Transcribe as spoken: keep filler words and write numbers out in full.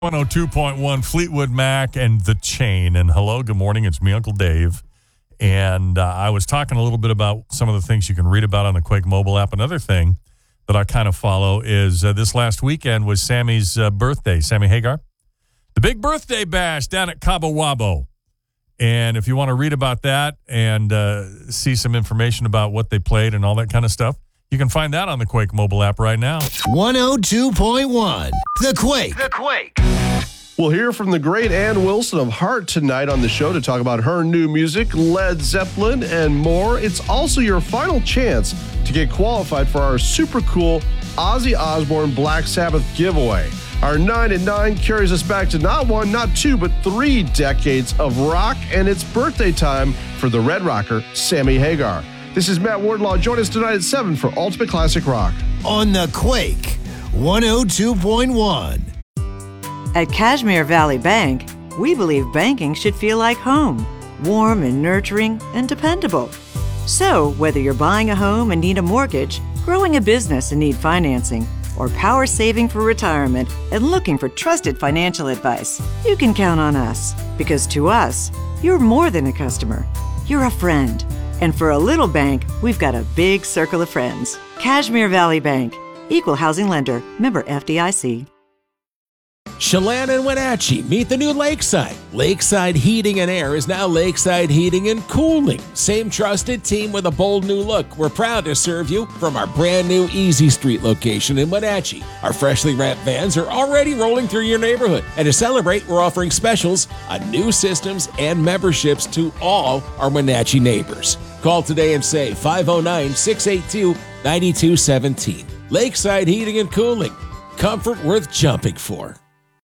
one oh two point one Fleetwood Mac and The Chain. And hello, good morning. It's me, Uncle Dave. And uh, I was talking a little bit about some of the things you can read about on the Quake mobile app. Another thing that I kind of follow is uh, this last weekend was Sammy's uh, birthday, Sammy Hagar. The big birthday bash down at Cabo Wabo. And if you want to read about that and uh, see some information about what they played and all that kind of stuff, you can find that on the Quake mobile app right now. one oh two point one The Quake. The Quake. We'll hear from the great Ann Wilson of Heart tonight on the show to talk about her new music, Led Zeppelin, and more. It's also your final chance to get qualified for our super cool Ozzy Osbourne Black Sabbath giveaway. Our nine and nine carries us back to not one, not two, but three decades of rock, and it's birthday time for the Red Rocker, Sammy Hagar. This is Matt Wardlaw. Join us tonight at seven for Ultimate Classic Rock. On The Quake, one oh two point one. At Kashmir Valley Bank, we believe banking should feel like home, warm and nurturing and dependable. So, whether you're buying a home and need a mortgage, growing a business and need financing, or power saving for retirement and looking for trusted financial advice, you can count on us. Because to us, you're more than a customer. You're a friend. And for a little bank, we've got a big circle of friends. Kashmir Valley Bank. Equal housing lender. Member F D I C. Chelan and Wenatchee, meet the new Lakeside. Lakeside Heating and Air is now Lakeside Heating and Cooling. Same trusted team with a bold new look. We're proud to serve you from our brand new Easy Street location in Wenatchee. Our freshly wrapped vans are already rolling through your neighborhood. And to celebrate, we're offering specials on new systems and memberships to all our Wenatchee neighbors. Call today and say five oh nine, six eight two, nine two one seven. Lakeside Heating and Cooling. Comfort worth jumping for.